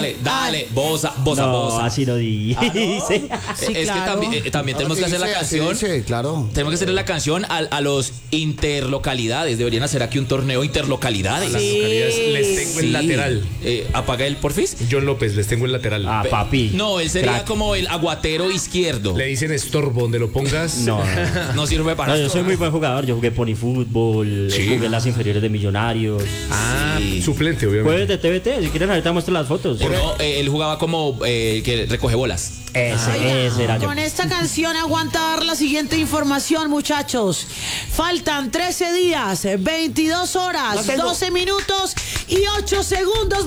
Dale, bosa. Así no dice. Sí, es claro. Que también tenemos que hacer la canción. Sí, claro. Tenemos que hacer la canción a los interlocalidades. Deberían hacer aquí un torneo interlocalidades. A las localidades les tengo el lateral. Apaga el porfis. John López, les tengo el lateral. Ah, papi. No, él sería como el aguatero izquierdo. Le dicen estorbo, donde lo pongas. No sirve para yo soy muy buen jugador. Yo jugué ponifútbol, jugué en las inferiores de Millonarios. Suplente, obviamente. Jueves de TVT, si quieren ahorita muestro las fotos. No, él jugaba como que recoge bolas. Ese era yo. Con esta canción aguanta dar la siguiente información, muchachos. Faltan 13 días, 22 horas, 12 minutos y 8 segundos.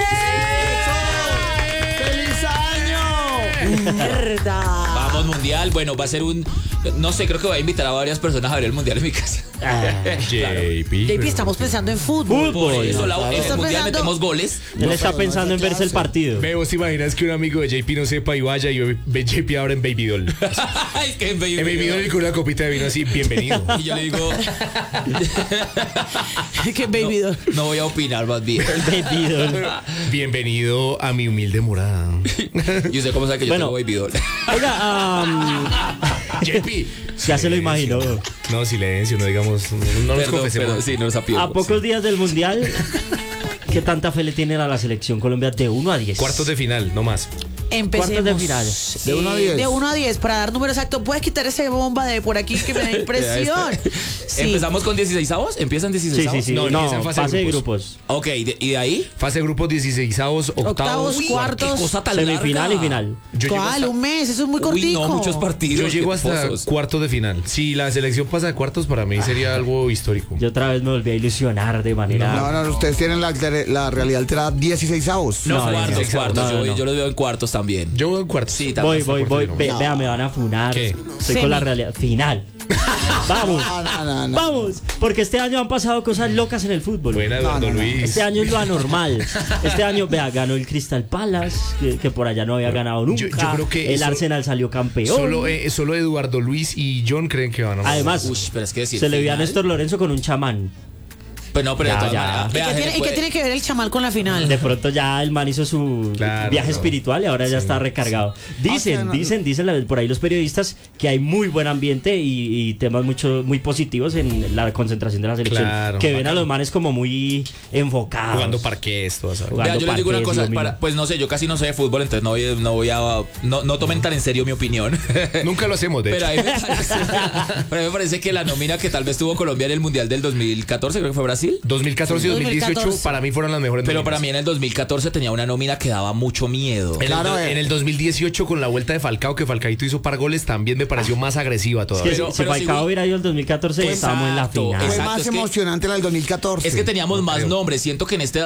¡Feliz año! ¡Mierda! Vamos, mundial. Bueno, va a ser no sé, creo que voy a invitar a varias personas a ver el mundial en mi casa. JP, estamos pensando en fútbol. Por eso en el ¿Estás mundial pensando? metemos goles. Él está pensando en verse el partido. ¿Vos te imaginas que un amigo de JP no sepa y vaya y ve JP ahora en Baby Doll? Es que en En Baby Doll con una copita de vino así, bienvenido. Y yo le digo, ¿Qué Baby Doll? no voy a opinar más bien. Bienvenido a mi humilde morada. Y usted cómo sabe que yo tengo Baby Doll. Oiga, JP. ya se lo imaginó. No, silencio, no digamos, no nos confesemos. Sí, no nos A apiemos. pocos días del mundial, ¿qué tanta fe le tienen a la selección Colombia de 1 a 10? Cuartos de final, no más. Empecemos. Cuartos de final. De 1 a 10. De 1 a 10, para dar número exacto. ¿Puedes quitar esa bomba de por aquí que me da impresión? Sí. ¿Empezamos con 16avos? ¿Empiezan 16avos? Sí. No, No, empieza en fase de grupos. Ok, ¿y de ahí? Fase de grupos 16avos, octavos. Cuartos. ¿Qué cosa tan Semifinal larga? y final. Yo llego ¿Cuál? hasta- Un mes, eso es muy cortico. No, muchos partidos. Yo llego qué hasta pozos. cuartos de final. Si la selección pasa de cuartos, para mí sería algo histórico. Yo otra vez me volví a ilusionar de manera... No, ustedes tienen la realidad alterada 16avos. No, No, cuartos. no. Yo los veo en cuartos también. Yo voy en cuartos. Sí, Voy. No. Vea, me van a funar. ¿Qué? Estoy con la realidad. Final. Vamos. No. Vamos. Porque este año han pasado cosas locas en el fútbol. Buena, Eduardo Luis. Este año es lo anormal. Este año, vea, ganó el Crystal Palace, que por allá no había ganado nunca. Yo creo que el Arsenal salió campeón. Solo Eduardo Luis y John creen que van a ganar. Además, Uy, pero es que decir se le vio a final. Néstor Lorenzo con un chamán. Pues no, pero de Ya, todas ya. maneras. Vea, ¿Y qué tiene que ver el chamal con la final? De pronto ya el man hizo su Claro, viaje no. espiritual y ahora ya está recargado. Dicen por ahí los periodistas que hay muy buen ambiente y temas muy positivos en la concentración de la selección. Claro, que ven bacano. a los manes como muy enfocados. Jugando parqués, todas esas. Jugando Vea, yo les digo una parqués, cosa, lo mismo. pues no sé, yo casi no sé de fútbol, entonces no tomen tan en serio mi opinión. Nunca lo hacemos, de Pero hecho. a mí me parece que la nómina que tal vez tuvo Colombia en el Mundial del 2014, creo que fue Brasil. 2014 y 2018 2014. para mí fueron las mejores Pero nóminas. para mí en el 2014 tenía una nómina que daba mucho miedo. En el 2018 con la vuelta de Falcao, que Falcaito hizo par goles, también me pareció más agresiva Es todavía. que Pero- si pero Falcao sí, hubiera ido en 2014, Pues estábamos en la exacto, final. Fue exacto, más es que- emocionante la del 2014. Es que teníamos más creo. nombres. Siento que en este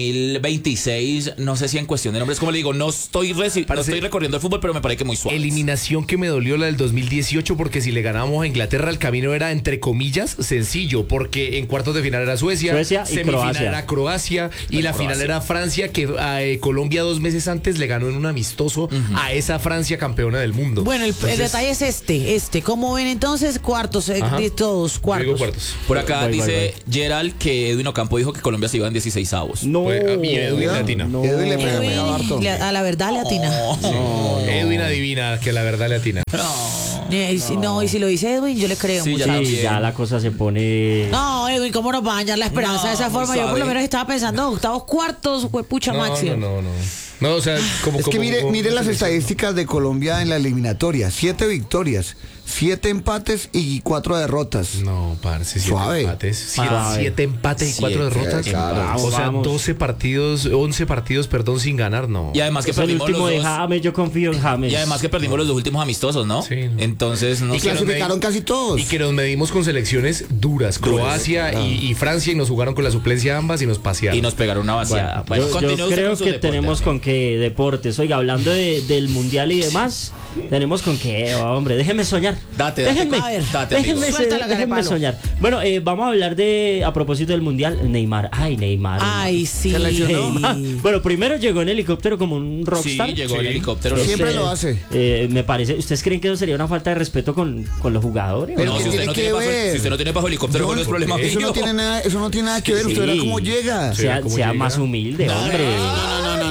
2026, no sé si en cuestión de nombres, como le digo, no estoy recorriendo el fútbol, pero me parece que muy suave. Eliminación que me dolió la del 2018, porque si le ganábamos a Inglaterra, el camino era, entre comillas, sencillo, porque en cuartos de final era Suecia y semifinal Croacia. era Croacia y la final era Francia, que Colombia 2 meses antes le ganó en un amistoso a esa Francia campeona del mundo. Bueno, el Entonces, detalle es este. ¿Cómo ven entonces? Cuartos, Ajá. de todos, yo digo cuartos. cuartos. Por acá Voy. dice Gerald que Edwin Ocampo dijo que Colombia se iba en 16avos. No, Y Edwin latina. no. Edwin le pega harto. A la verdad le atina. Edwin adivina que la verdad le atina. Y si lo dice Edwin, yo le creo Sí, mucho. ya Sí, también. ya la cosa se pone... No, Edwin, ¿cómo nos va a dañar la esperanza No, de esa muy forma? Yo por lo suave. menos estaba pensando, octavos, cuartos, pucha máximo. No, o sea, como Es que como- mire las estadísticas de Colombia en la eliminatoria. 7 victorias, 7 empates y 4 derrotas. No, parce, 7 Suave. empates. Suave. 7 empates y 4 Siete, derrotas. claro. O sea, Vamos. 11 partidos, perdón, sin ganar, no. Y además que Es el perdimos los último de dos. James, yo confío en James. Y además que perdimos los dos últimos amistosos, ¿no? Sí. Entonces, no Y sé. clasificaron casi todos. Y que nos medimos con selecciones duras, Croacia y Francia, y nos jugaron con la suplencia ambas y nos pasearon. Y nos pegaron una vaciada. Bueno, yo continúe usted creo con su que deporte, tenemos amigo. con qué deportes. Oiga, hablando del mundial y demás, tenemos con qué, hombre, déjenme soñar. Date. Déjenme, A ver, déjenme, suéltala, déjenme Carepalo. soñar. Bueno, vamos a hablar a propósito del mundial, Neymar. Ay, Neymar. Ay, sí. Se lesionó. Neymar. Bueno, primero llegó en helicóptero como un Sí, rockstar. llegó el helicóptero. Ese, Siempre lo hace. Me parece. ¿Ustedes creen que eso sería una falta de respeto con los jugadores? Pero No, ¿qué si usted tiene no que tiene bajo, ver? si usted no tiene bajo helicóptero, John, no es problema eso mío. no tiene nada que ver. Usted verá cómo llega. sea ¿cómo sea llega? más humilde, hombre. No,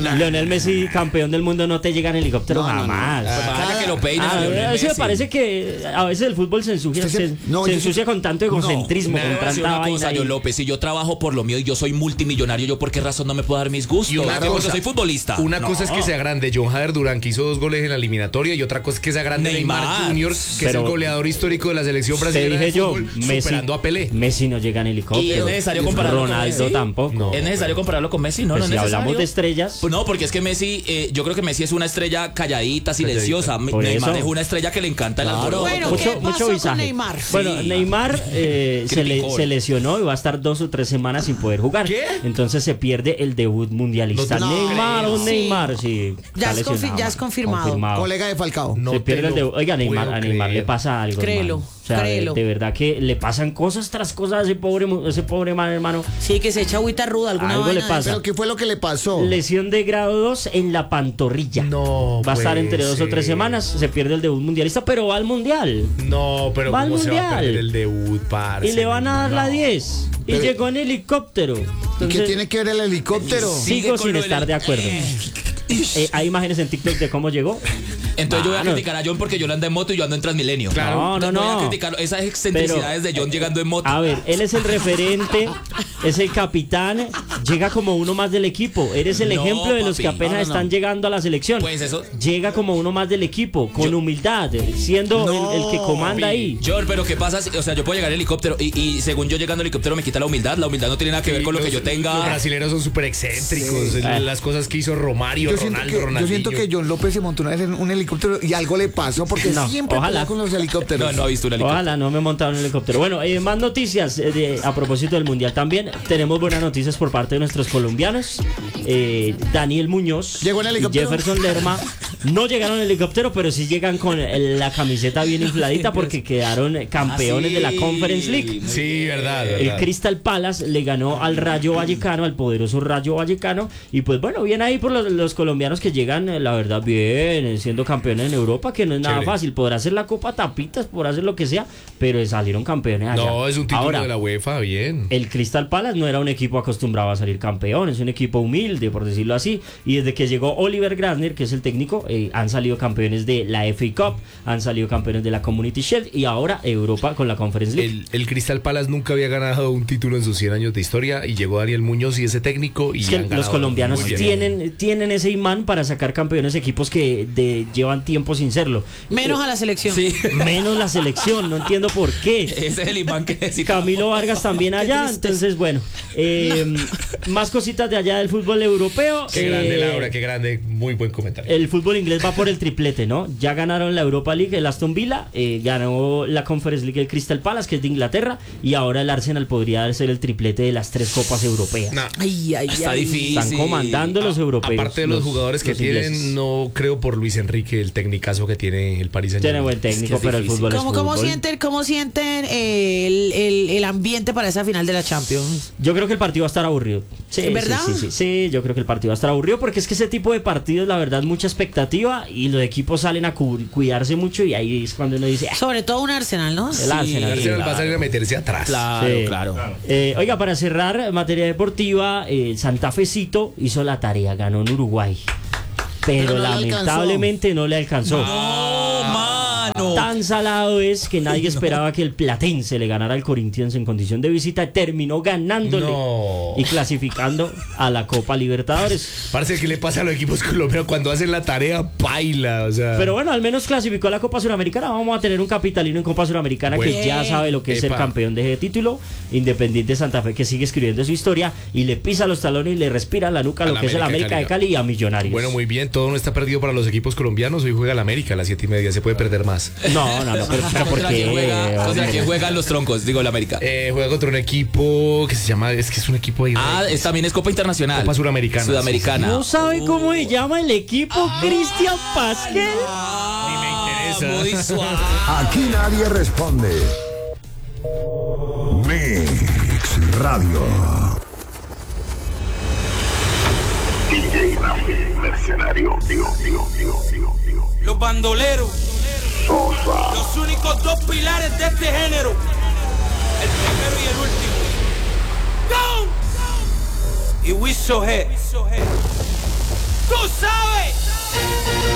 Lionel Messi, campeón del mundo, no te llega en helicóptero jamás. Para que lo peine. A veces me parece que a veces el fútbol se ensucia, se ensucia con tanto egocentrismo, con tanta vaina. Yo, López, si yo trabajo por lo mío y yo soy multimillonario, ¿yo por qué razón no me puedo dar mis gustos? Porque soy futbolista. Una cosa es que sea grande John Jader Durán, que hizo 2 goles en la eliminatoria, y otra cosa es que sea grande Neymar Jr., que es el goleador histórico de la selección brasileña de fútbol, superando a Pelé. Messi no llega en helicóptero. ¿Y es necesario compararlo Ronaldo con Messi? tampoco. No. ¿Es necesario compararlo con Messi? No, pues no es si necesario. hablamos de estrellas. Pues no, porque es que Messi, yo creo que Messi es una estrella calladita, silenciosa. Neymar es una estrella que le encanta el alboroto. Bueno, ¿qué pasó con Neymar? Bueno, Sí. Neymar se lesionó y va a estar 2 o 3 semanas sin poder jugar. ¿Qué? Entonces se pierde el debut mundialista. Neymar, sí. Ya es confirmado. Colega de Falcao. Se pierde el debut. Oiga, a Neymar le pasa algo. Créelo. Hermano. O sea, Créelo. De verdad que le pasan cosas tras cosas a ese pobre man, hermano. Sí, que se echa agüita ruda, alguna Algo vaina le de pasa. esa. ¿Pero qué fue lo que le pasó? Lesión de grado 2 en la pantorrilla. No va a estar puede entre 2 o 3 ser. semanas. Se pierde el debut mundialista, pero va al mundial. No, pero Va al ¿cómo se va a mundial. perder el debut, parce? Y le van a dar la 10. Y Pero- llegó en helicóptero. ¿Y Entonces, qué tiene que ver el helicóptero? sigo sin estar de acuerdo. Hay imágenes en TikTok de cómo llegó. Entonces yo voy a Mano. criticar a John porque yo ando en moto y yo ando en Transmilenio. Claro. No. Voy a criticar esas excentricidades de John llegando en moto. A ver, él es el referente, es el capitán, llega como uno más del equipo. Eres el No, ejemplo de los papi, que apenas están llegando a la selección. Pues eso- Llega como uno más del equipo, con humildad, siendo el que comanda ahí. John, pero ¿qué pasa? O sea, yo puedo llegar en helicóptero y según yo llegando en helicóptero me quita la humildad. La humildad no tiene nada que ver con lo que yo Los tenga. brasileños son súper excéntricos. Las cosas que hizo Romario, Yo siento, Ronaldo, yo siento que Ronaldinho. John López se montó una vez en un helicóptero y algo le pasó porque No, siempre ojalá. pelea con los helicópteros. No ha visto un helicóptero. Ojalá no me montaron en el helicóptero. Bueno, más noticias a propósito del Mundial también. Tenemos buenas noticias por parte de nuestros colombianos. Daniel Muñoz ¿Llegó en y helicóptero? Jefferson Lerma no llegaron en helicóptero, pero sí llegan con la camiseta bien infladita porque quedaron campeones de la Conference League. Sí, verdad. El Crystal Palace le ganó al Rayo Vallecano, al poderoso Rayo Vallecano. Y pues bueno, bien ahí por los colombianos que llegan, la verdad, bien, siendo campeones en Europa, que no es nada Chévere. fácil. Podrá hacer la Copa Tapitas, podrá hacer lo que sea, pero salieron campeones allá. No, es un título Ahora, de la UEFA, bien. el Crystal Palace no era un equipo acostumbrado a salir campeón, es un equipo humilde, por decirlo así. Y desde que llegó Oliver Glasner, que es el técnico, han salido campeones de la FA Cup, han salido campeones de la Community Shield y ahora Europa con la Conference League. El Crystal Palace nunca había ganado un título en sus 100 años de historia y llegó Daniel Muñoz y ese técnico y Es que han los ganado colombianos muy bien. tienen ese imán para sacar campeones equipos que llevan tiempo sin serlo. Menos a la selección. Sí. Menos la selección, no entiendo por qué. Ese es el imán que necesita. Camilo Vargas también allá, entonces bueno, más cositas de allá del fútbol europeo. Qué grande, Laura, qué grande. Muy buen comentario. El fútbol inglés va por el triplete, ¿no? Ya ganaron la Europa League, el Aston Villa, ganó la Conference League el Crystal Palace, que es de Inglaterra, y ahora el Arsenal podría ser el triplete de las 3 copas europeas. No. Está difícil. Están comandando los europeos. Aparte de los jugadores que los tienen, ingleses. no creo por Luis Enrique, el tecnicazo que tiene el Paris Tiene Saint-Germain. buen técnico, Es que es pero el difícil. fútbol es ¿Cómo fútbol. sienten el ambiente para esa final de la Champions? Yo creo que el partido va a estar aburrido. Sí, ¿Verdad? Sí, yo creo que el partido va a estar aburrido porque es que ese tipo de partidos, la verdad, mucha expectativa y los equipos salen a cuidarse mucho y ahí es cuando uno dice, Sobre todo un Arsenal, ¿no? el Arsenal. El Arsenal va a salir a meterse atrás. Claro, Sí. claro. Oiga, para cerrar, materia deportiva, Santa Fecito hizo la tarea, ganó en Uruguay. Pero no le lamentablemente no le alcanzó. ¡Oh, mano! Tan salado es que nadie esperaba que el Platense le ganara al Corinthians en condición de visita. Terminó ganándole No. y clasificando a la Copa Libertadores. Parece que le pasa a los equipos colombianos cuando hacen la tarea, baila. O sea. Pero bueno, al menos clasificó a la Copa Suramericana. Vamos a tener un capitalino en Copa Suramericana Bueno. que ya sabe lo que es ser Epa. campeón de ese título. Independiente Santa Fe, que sigue escribiendo su historia y le pisa los talones y le respira en la nuca a lo Al que es el América América de Cali. Cali y a Millonarios. Bueno, muy bien, todo no está perdido para los equipos colombianos. Hoy juega el América a las 7:30, se puede perder más. No, pero ¿por ¿Contra quién juega? ¿Contra quién juegan los troncos? Digo, el América. Juega contra un equipo que se llama, es que es un equipo ahí. También es Copa Internacional. Copa Suramericana. Sudamericana. ¿No sabe cómo se llama el equipo? Cristian Pasquel. Ni me interesa. Muy suave. Aquí nadie responde. Mix Radio. DJ Rafi, mercenario, digo. Los bandoleros, Sosa. los únicos 2 pilares de este género, el primero y el último. ¡Go! Y We So Head. ¡Tú sabes!